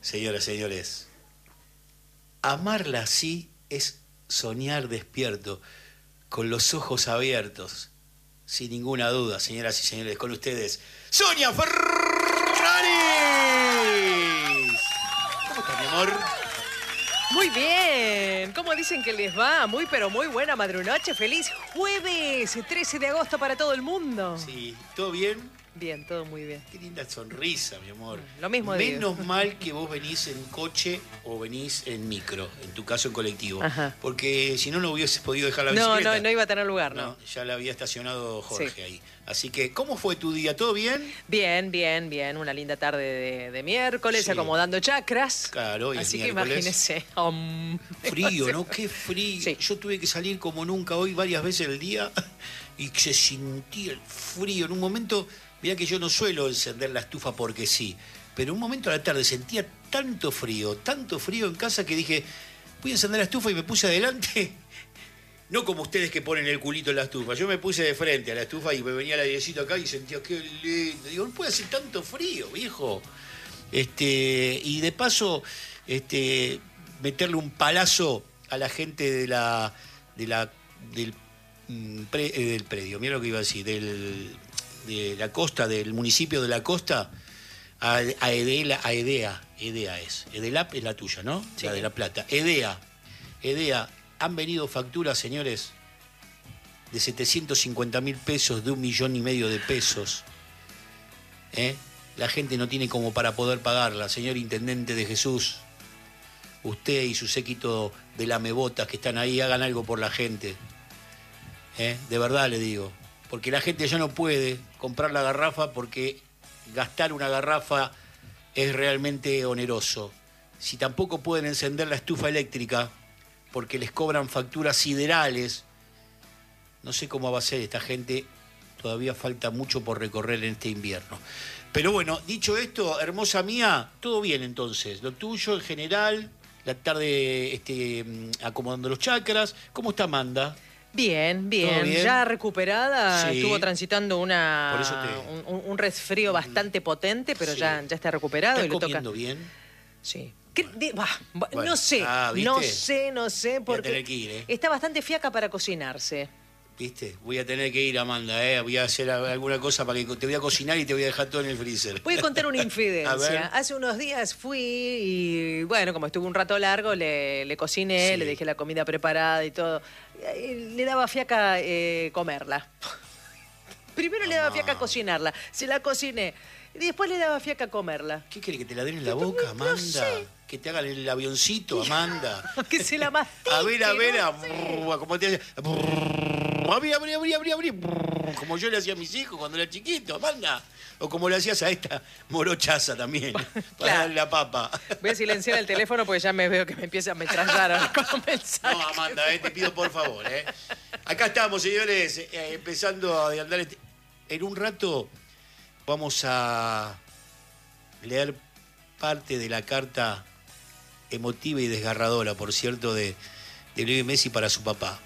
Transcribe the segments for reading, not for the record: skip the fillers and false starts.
Señoras, señores, amarla así es soñar despierto, con los ojos abiertos, sin ninguna duda, señoras y señores, con ustedes, Sonia Ferraris. ¿Cómo está, mi amor? Muy bien. ¿Cómo dicen que les va? Muy, pero muy buena madrunoche. Feliz jueves, 13 de agosto para todo el mundo. Sí, ¿todo bien? Bien, todo muy bien. Qué linda sonrisa, mi amor. Lo mismo digo. Menos mal que vos venís en coche o venís en micro, en tu caso en colectivo. Ajá. Porque si no, no hubieses podido dejar la bicicleta. No iba a tener lugar, ¿no? Ya la había estacionado Jorge Sí. ahí. Así que, ¿cómo fue tu día? ¿Todo bien? Bien. Una linda tarde de miércoles, Sí. acomodando chakras. Claro, hoy es Así que miércoles. imagínese. Frío, ¿no? Qué frío. Sí. Yo tuve que salir como nunca hoy varias veces al día y se sentía el frío. En un momento, mirá que yo no suelo encender la estufa porque sí, pero en un momento a la tarde sentía tanto frío en casa que dije, voy a encender la estufa y me puse adelante. No como ustedes que ponen el culito en la estufa. Yo me puse de frente a la estufa y me venía el airecito acá y sentía qué lindo. Digo, no puede hacer tanto frío, viejo. Y de paso, meterle un palazo a la gente del predio. Mira lo que iba a decir, de la costa, del municipio de la costa, a EDEA es. EDELAP es la tuya, ¿no? Sí. La de La Plata. EDEA. Han venido facturas, señores, de 750.000 pesos, de 1,5 millones de pesos. La gente no tiene como para poder pagarla. Señor Intendente de Jesús, usted y su séquito de lamebotas que están ahí, hagan algo por la gente. De verdad le digo. Porque la gente ya no puede comprar la garrafa porque gastar una garrafa es realmente oneroso. Si tampoco pueden encender la estufa eléctrica porque les cobran facturas siderales, no sé cómo va a ser esta gente, todavía falta mucho por recorrer en este invierno. Pero bueno, dicho esto, hermosa mía, todo bien entonces, lo tuyo en general, la tarde acomodando los chakras. ¿Cómo está Amanda? Bien. ¿Todo bien? Ya recuperada, Sí. estuvo transitando Por eso un resfrío bastante potente, pero Sí. ya está recuperado. ¿Estás Y le toca. comiendo bien? Sí. Bueno. No sé, ¿viste? no sé, Voy a tener porque que ir, está bastante fiaca para cocinarse. ¿Viste? Voy a tener que ir, Amanda, voy a hacer alguna cosa para que te voy a cocinar y te voy a dejar todo en el freezer. Voy a contar una A ver. infidencia. Hace unos días fui y, bueno, como estuve un rato largo, le cociné, Sí. le dejé la comida preparada y todo. Y le daba fiaca comerla. Primero le daba fiaca cocinarla, se la cociné. Y después le daba fiaca comerla. ¿Qué quiere que te la den en la boca, Amanda? No sé. Que te hagan el avioncito, Amanda. Que se la mastique. A ver, no sé. como te hace. Abrí. Como yo le hacía a mis hijos cuando era chiquito, Amanda. O como le hacías a esta morochaza también, para Claro. darle la papa. Voy a silenciar el teléfono porque ya me veo que me empieza a ametrallar con mensajes. No, Amanda, te pido por favor. Acá estamos, señores, empezando a andar. En un rato vamos a leer parte de la carta emotiva y desgarradora, por cierto, de Lionel Messi para su papá.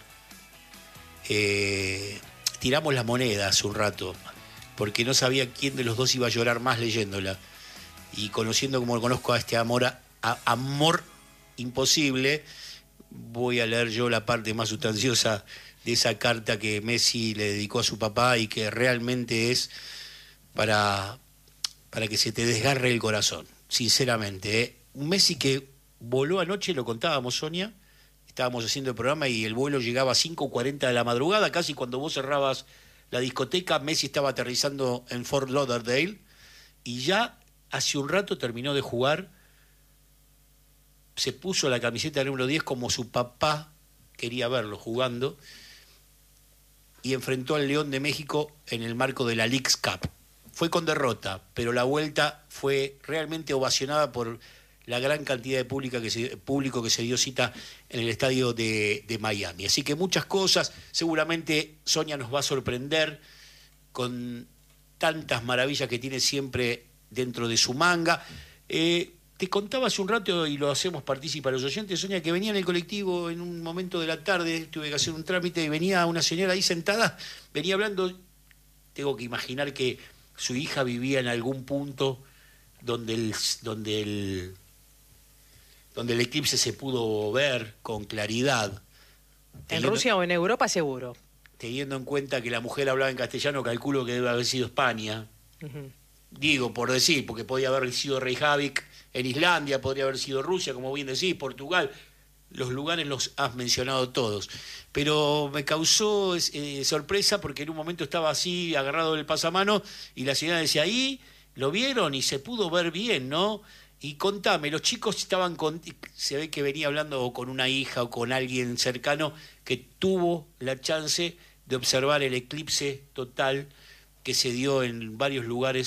Tiramos la moneda hace un rato, porque no sabía quién de los dos iba a llorar más leyéndola. Y conociendo como conozco a este amor imposible, voy a leer yo la parte más sustanciosa de esa carta que Messi le dedicó a su papá y que realmente es para que se te desgarre el corazón, sinceramente. Un Messi que voló anoche, lo contábamos, Sonia, estábamos haciendo el programa y el vuelo llegaba a 5:40 de la madrugada, casi cuando vos cerrabas la discoteca. Messi estaba aterrizando en Fort Lauderdale y ya hace un rato terminó de jugar, se puso la camiseta número 10 como su papá quería verlo jugando y enfrentó al León de México en el marco de la Leagues Cup. Fue con derrota, pero la vuelta fue realmente ovacionada por la gran cantidad de público que se dio cita en el estadio de Miami. Así que muchas cosas, seguramente Sonia nos va a sorprender con tantas maravillas que tiene siempre dentro de su manga. Te contaba hace un rato, y lo hacemos partícipe a los oyentes, Sonia, que venía en el colectivo en un momento de la tarde, tuve que hacer un trámite y venía una señora ahí sentada, venía hablando, tengo que imaginar que su hija vivía en algún punto donde el donde el eclipse se pudo ver con claridad. En Rusia o en Europa seguro. Teniendo en cuenta que la mujer hablaba en castellano, calculo que debe haber sido España. Digo, por decir, porque podía haber sido Reykjavik en Islandia, podría haber sido Rusia, como bien decís, Portugal. Los lugares los has mencionado todos. Pero me causó sorpresa porque en un momento estaba así, agarrado del pasamano, y la señora decía, ahí lo vieron y se pudo ver bien, ¿no? Y contame, los chicos estaban se ve que venía hablando con una hija o con alguien cercano que tuvo la chance de observar el eclipse total que se dio en varios lugares